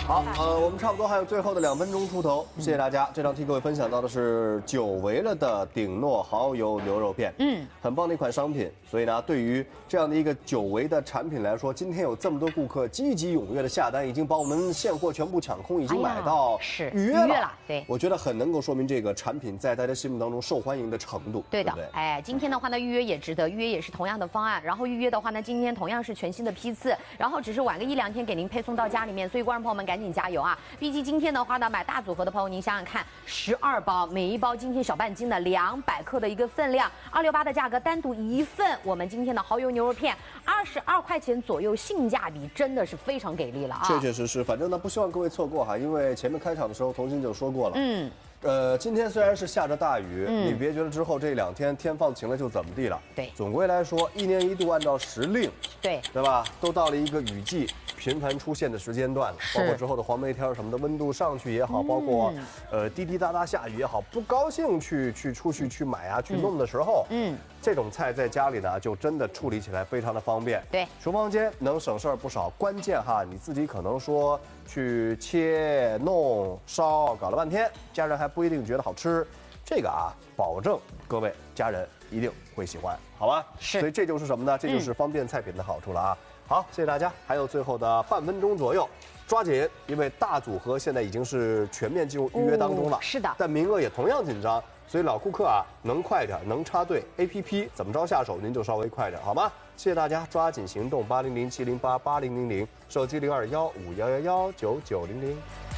好，我们差不多还有最后的2分钟出头，谢谢大家。这张替各位分享到的是久违了的鼎诺蚝油牛肉片，很棒的一款商品。所以呢，对于这样的一个久违的产品来说，今天有这么多顾客积极踊跃的下单，已经把我们现货全部抢空，已经买到预约了。 对， 我觉得很能够说明这个产品在大家心目当中受欢迎的程度。 对的， 对不对？ 哎，今天的话呢，预约也值得，预约也是同样的方案。然后预约的话呢，今天同样是全新的批次，然后只是晚个1、2天给您配送到家里面。所以观众朋友们赶紧加油啊！毕竟今天的话呢，买大组合的朋友，您想想看，12包，每一包今天小半斤的200克的一个分量，268的价格，单独一份，我们今天的蚝油牛肉片22块钱左右，性价比真的是非常给力了啊！ 确确实实，反正呢不希望各位错过哈，因为前面开场的时候童心就说过了，今天虽然是下着大雨，你别觉得之后这2天天放晴了就怎么地了。 对， 总归来说，1年1度按照时令，对吧？都到了一个雨季频繁出现的时间段了，包括之后的黄梅天什么的，温度上去也好，包括滴滴答答下雨也好，不高兴去出去去买啊去弄的时候，这种菜在家里呢就真的处理起来非常的方便。 对， 厨房间能省事儿不少。关键哈，你自己可能说去切弄烧搞了半天，家人还不一定觉得好吃。这个啊，保证各位家人一定会喜欢，好吧？ 是。 所以这就是什么呢？这就是方便菜品的好处了啊。好，谢谢大家。还有最后的半分钟左右，抓紧，因为大组合现在已经是全面进入预约当中了。 是的。 但名额也同样紧张，所以老顾客啊，能快点，能插队 ，APP 怎么着下手，您就稍微快点，好吗？谢谢大家，抓紧行动，800-708-8000，手机021511199000。